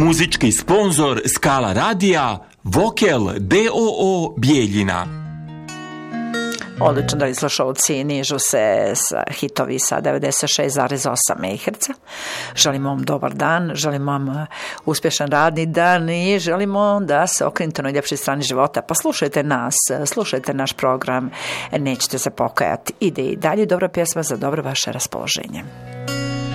Muzički sponzor Skala radija Vokel d.o.o. Bijeljina. Odlično, dragi slušalci, nižu se hitovi sa 96,8 MHz. Želimo vam dobar dan, želimo vam uspješan radni dan i želimo da se okrenete na ljepšoj strani života. Poslušajte nas, slušajte naš program, nećete se pokajati. Ide i dalje dobra pjesma za dobro vaše raspoloženje.